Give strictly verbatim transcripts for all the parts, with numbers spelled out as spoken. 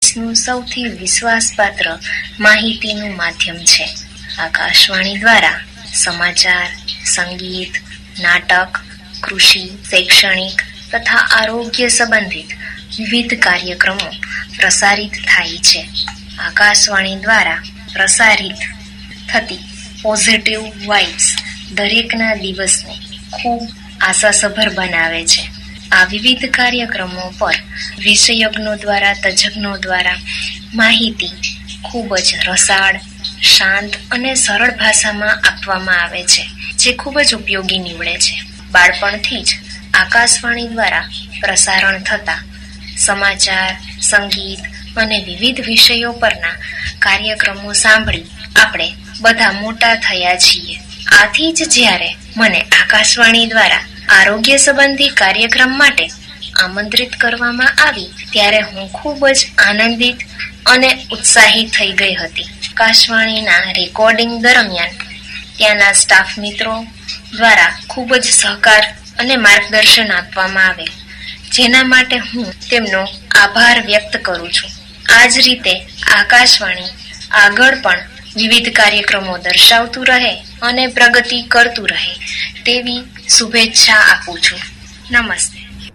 દેશનું સૌથી વિશ્વાસપાત્ર માહિતીનું માધ્યમ છે. આકાશવાણી દ્વારા સમાચાર, સંગીત, નાટક, કૃષિ, શૈક્ષણિક તથા આરોગ્ય સંબંધિત વિવિધ કાર્યક્રમો પ્રસારિત થાય છે. આકાશવાણી દ્વારા પ્રસારિત થતી પોઝિટિવ વાઇબ્સ દરેકના દિવસને ખૂબ આશાસભર બનાવે છે. આ વિવિધ કાર્યક્રમો પર વિષયજ્ઞો દ્વારા તજજ્ઞો દ્વારા માહિતી ખૂબ જ રસાળ, શાંત અને સરળ ભાષામાં આપવામાં આવે છે, જે ખૂબ જ ઉપયોગી નીવડે છે. બાળપણથી જ આકાશવાણી દ્વારા પ્રસારણ થતા સમાચાર, સંગીત અને વિવિધ વિષયો પરના કાર્યક્રમો સાંભળી આપણે બધા મોટા થયા છીએ. આથી જ જ્યારે મને આકાશવાણી દ્વારા આરોગ્ય સંબંધી કાર્યક્રમ માટે આમંત્રિત કરવામાં આવી ત્યારે હું ખૂબ જ આનંદિત અને ઉત્સાહિત થઈ ગઈ હતી. આકાશવાણીના રેકોર્ડિંગ દરમિયાન ત્યાંના સ્ટાફ મિત્રો દ્વારા ખૂબ જ સહકાર અને માર્ગદર્શન આપવામાં આવે, જેના માટે હું તેમનો આભાર વ્યક્ત કરું છું. આ જ રીતે આકાશવાણી આગળ પણ વિવિધ કાર્યક્રમો દર્શાવતું રહે અને પ્રગતિ કરતું રહે તેવી શુભેચ્છા આપું છું. નમસ્તે.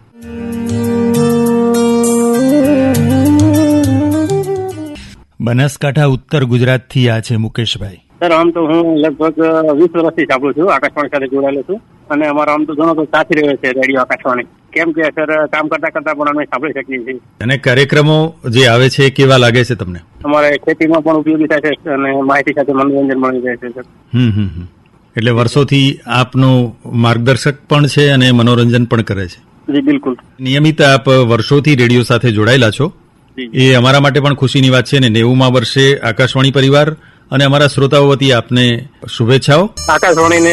બનાસકાંઠા ઉત્તર ગુજરાતથી આ છે મુકેશભાઈ. સર, આમ તો હું લગભગ વીસ વર્ષથી સાંભળું છું, આકાશવાણી સાથે જોડાયેલો છું અને અમારો આમ તો ઘણો તો સાથી રહ્યો છે રેડિયો આકાશવાણી. કેમ કે સર કામ કરતા કરતા પણ અમે સાંભળી શકીએ છીએ. અને કાર્યક્રમો જે આવે છે કેવા લાગે છે તમને? અમારે ખેતીમાં પણ ઉપયોગી થાય છે અને માહિતી સાથે મનોરંજન મળી રહે છે સર. હમ હમ એટલે વર્ષોથી આપનો માર્ગદર્શક પણ છે અને મનોરંજન પણ કરે છે. જી બિલકુલ. નિયમિત આપ વર્ષોથી રેડિયો સાથે જોડાયેલા છો, એ અમારા માટે પણ ખુશીની વાત છે. ને નેવુંમાં વર્ષે આકાશવાણી પરિવાર અને અમારા શ્રોતાઓ વતી આપને શુભેચ્છાઓ. આકાશવાણીને